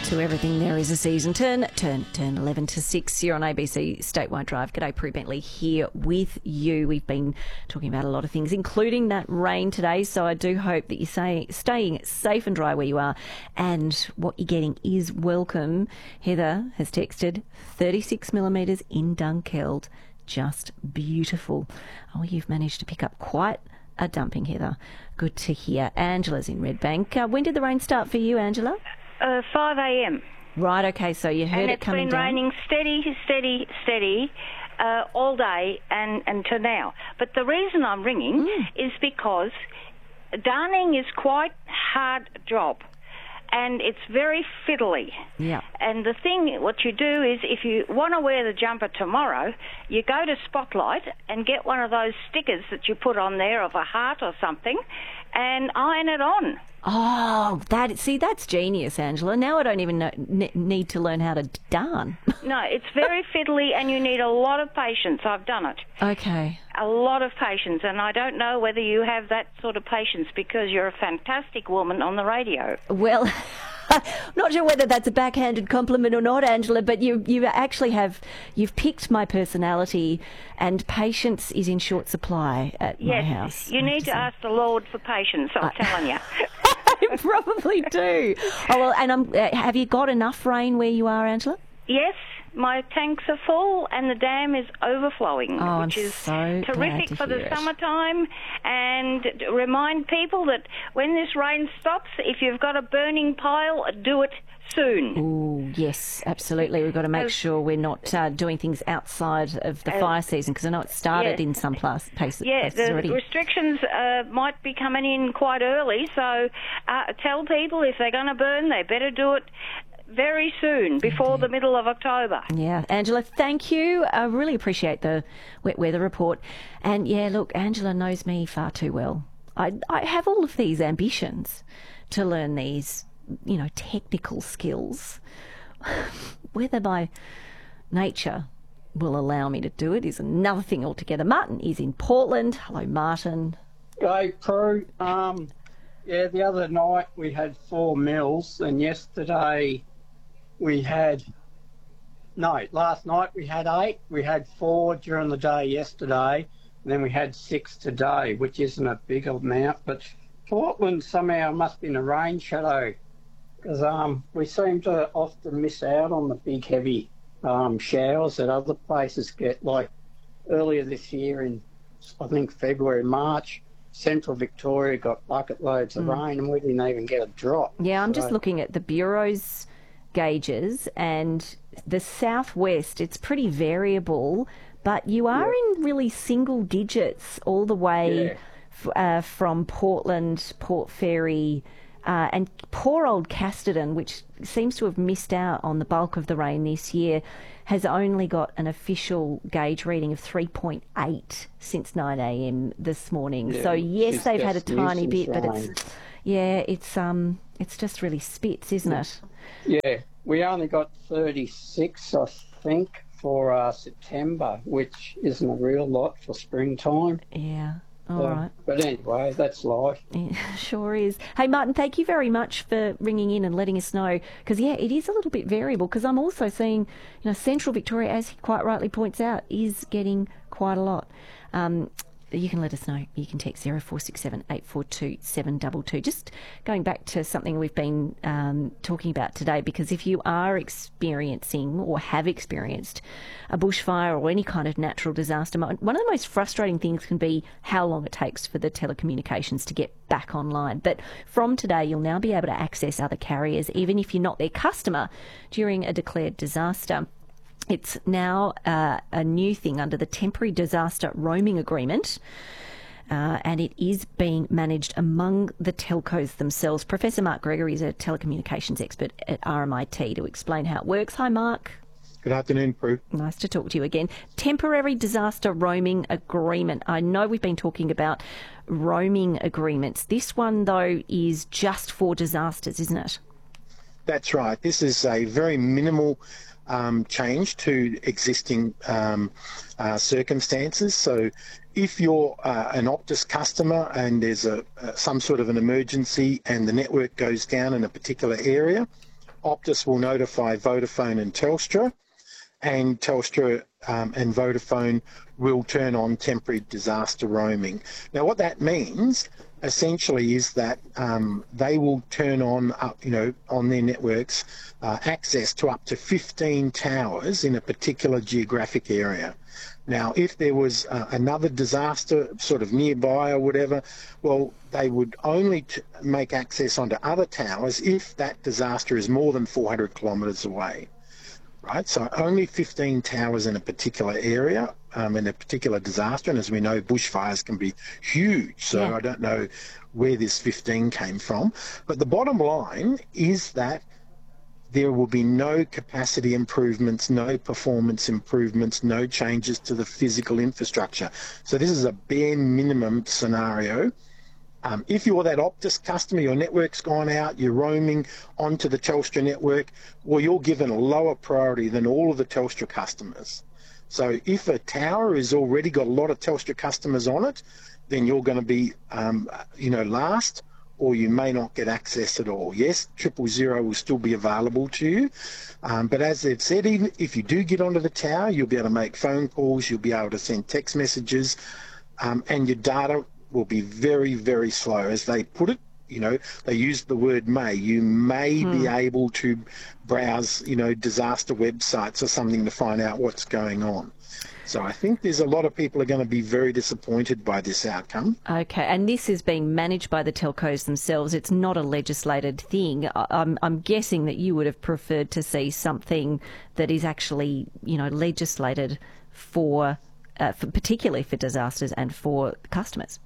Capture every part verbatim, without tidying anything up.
to Everything There Is a Season. Turn, turn, turn eleven to six. You're on A B C Statewide Drive. G'day, Prue Bentley here with you. We've been talking about a lot of things, including that rain today. So I do hope that you're say, staying safe and dry where you are, and what you're getting is welcome. Heather has texted thirty-six millimetres in Dunkeld. Just beautiful. Oh, you've managed to pick up quite a dumping, Heather. Good to hear. Angela's in Redbank. Uh, when did the rain start for you, Angela? Uh, five a m Right, okay, so you heard and it coming it's down. been raining steady, steady, steady uh, all day and until now. But the reason I'm ringing Mm. is because darning is quite a hard job. And it's very fiddly. Yeah. And the thing, what you do is, if you want to wear the jumper tomorrow, you go to Spotlight and get one of those stickers that you put on there of a heart or something, and iron it on. Oh, that see, that's genius, Angela. Now I don't even know, ne- need to learn how to darn. No, it's very fiddly, and you need a lot of patience. I've done it. Okay. A lot of patience, and I don't know whether you have that sort of patience because you're a fantastic woman on the radio. Well, not sure whether that's a backhanded compliment or not, Angela, but you you actually have, you've picked my personality, and patience is in short supply at yes, my house. You need to ask the Lord for patience, I'm I- telling you. I probably do. Oh, well, and um, uh, have you got enough rain where you are, Angela? Yes, my tanks are full and the dam is overflowing, Oh, which I'm is so glad terrific to for the hear it. summertime. And remind people that when this rain stops, if you've got a burning pile, do it soon. Oh, yes, absolutely. We've got to make As- sure we're not uh, doing things outside of the As- fire season, because I know it started Yeah. in some plas- places, Yeah, places the already. restrictions uh, might be coming in quite early, so uh, tell people if they're going to burn, they better do it very soon, before the middle of October. Yeah, Angela, thank you. I really appreciate the wet weather report. And yeah, look, Angela knows me far too well. I, I have all of these ambitions to learn these, you know, technical skills. Whether my nature will allow me to do it is another thing altogether. Martin is in Portland. Hello, Martin. Hey, Prue. Um, yeah, the other night we had four mils, and yesterday we had, no, last night we had eight. We had four during the day yesterday, and then we had six today, which isn't a big amount. But Portland somehow must be in a rain shadow, because um, we seem to often miss out on the big, heavy um, showers that other places get. Like earlier this year in, I think, February, March, Central Victoria got bucket loads of Mm. rain and we didn't even get a drop. Yeah, I'm just So- looking at the Bureau's gauges, and the southwest, it's pretty variable, but you are in really single digits all the way Yeah. f- uh, from Portland, Port Fairy, uh, and poor old Casterton, which seems to have missed out on the bulk of the rain this year, has only got an official gauge reading of three point eight since nine a m this morning. Yeah, So yes, it's they've had a just tiny nuisance bit, but rain. it's yeah, it's um, it's just really spits, isn't it? Yeah, we only got thirty-six, I think, for uh, September, which isn't a real lot for springtime. Yeah. All So- right. But anyway, that's life. Yeah, sure is. Hey, Martin, thank you very much for ringing in and letting us know, because, yeah, it is a little bit variable, because I'm also seeing, you know, Central Victoria, as he quite rightly points out, is getting quite a lot. Um, you can let us know. You can text zero four six seven eight four two seven two two. Just going back to something we've been um, talking about today, because if you are experiencing or have experienced a bushfire or any kind of natural disaster, one of the most frustrating things can be how long it takes for the telecommunications to get back online. But from today, you'll now be able to access other carriers, even if you're not their customer, during a declared disaster. It's now uh, a new thing under the Temporary Disaster Roaming Agreement, uh, and it is being managed among the telcos themselves. Professor Mark Gregory is a telecommunications expert at R M I T to explain how it works. Hi, Mark. Good afternoon, Prue. Nice to talk to you again. Temporary Disaster Roaming Agreement. I know we've been talking about roaming agreements. This one, though, is just for disasters, isn't it? That's right. This is a very minimal um, change to existing um, uh, circumstances. So if you're uh, an Optus customer and there's a, uh, some sort of an emergency and the network goes down in a particular area, Optus will notify Vodafone and Telstra, and Telstra um, and Vodafone will turn on temporary disaster roaming. Now, what that means essentially is that um, they will turn on, uh, you know, on their networks uh, access to up to fifteen towers in a particular geographic area. Now, if there was uh, another disaster sort of nearby or whatever, well, they would only t make access onto other towers if that disaster is more than four hundred kilometres away. Right, so only fifteen towers in a particular area, um, in a particular disaster, and as we know, bushfires can be huge, so yeah. I don't know where this fifteen came from. But the bottom line is that there will be no capacity improvements, no performance improvements, no changes to the physical infrastructure. So this is a bare minimum scenario. Um, if you're that Optus customer, your network's gone out, you're roaming onto the Telstra network, well, you're given a lower priority than all of the Telstra customers. So if a tower has already got a lot of Telstra customers on it, then you're going to be, um, you know, last, or you may not get access at all. Yes, triple zero will still be available to you, um, but as they've said, even if you do get onto the tower, you'll be able to make phone calls, you'll be able to send text messages, um, and your data will be very, very slow. As they put it, you know, they use the word may. You may hmm. be able to browse, you know, disaster websites or something to find out what's going on. So I think there's a lot of people are going to be very disappointed by this outcome. Okay, and this is being managed by the telcos themselves. It's not a legislated thing. I'm, I'm guessing that you would have preferred to see something that is actually, you know, legislated for, uh, for particularly for disasters and for customers.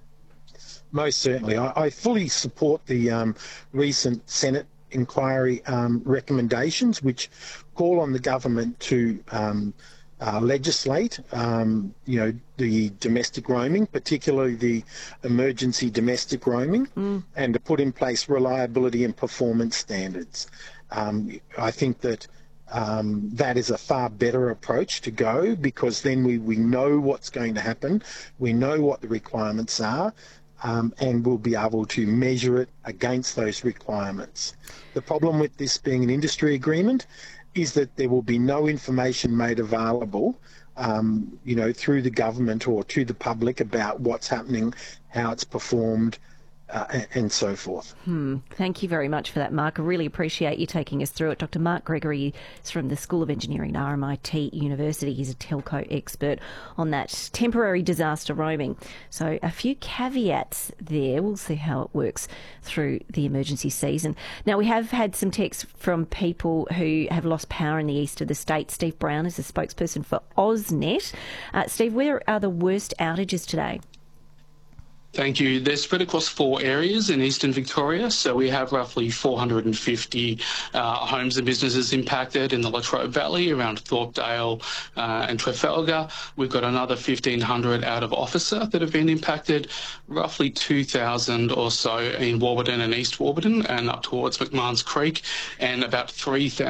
Most certainly. I, I fully support the um, recent Senate inquiry um, recommendations, which call on the government to um, uh, legislate, um, you know, the domestic roaming, particularly the emergency domestic roaming, mm. and to put in place reliability and performance standards. Um, I think that Um, that is a far better approach to go, because then we, we know what's going to happen, we know what the requirements are, um, and we'll be able to measure it against those requirements. The problem with this being an industry agreement is that there will be no information made available, um, you know, through the government or to the public about what's happening, how it's performed, Uh, and so forth. Hmm. Thank you very much for that, Mark. I really appreciate you taking us through it. Doctor Mark Gregory is from the School of Engineering at R M I T University. He's a telco expert on that temporary disaster roaming. So a few caveats there. We'll see how it works through the emergency season. Now, we have had some texts from people who have lost power in the east of the state. Steve Brown is the spokesperson for AusNet. Uh, Steve, where are the worst outages today? Thank you. They're spread across four areas in eastern Victoria. So we have roughly four hundred fifty uh, homes and businesses impacted in the Latrobe Valley around Thorpedale uh, and Trafalgar. We've got another fifteen hundred out of Officer that have been impacted, roughly two thousand or so in Warburton and East Warburton and up towards McMahon's Creek, and about three thousand